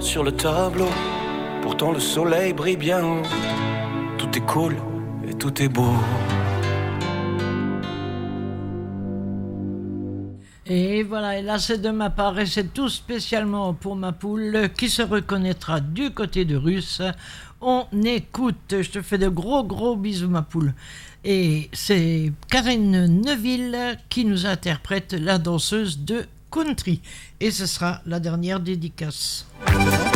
sur le tableau. Pourtant le soleil brille bien haut. Tout est cool et tout est beau. Et voilà, et là c'est de ma part et c'est tout spécialement pour ma poule qui se reconnaîtra du côté de Russe. On écoute, je te fais de gros bisous ma poule. Et c'est Karen Neuville qui nous interprète la danseuse de country. Et ce sera la dernière dédicace.